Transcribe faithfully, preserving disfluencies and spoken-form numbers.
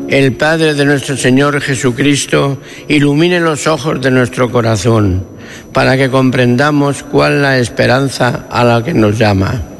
el Padre de nuestro Señor Jesucristo, ilumine los ojos de nuestro corazón, para que comprendamos cuál es la esperanza a la que nos llama.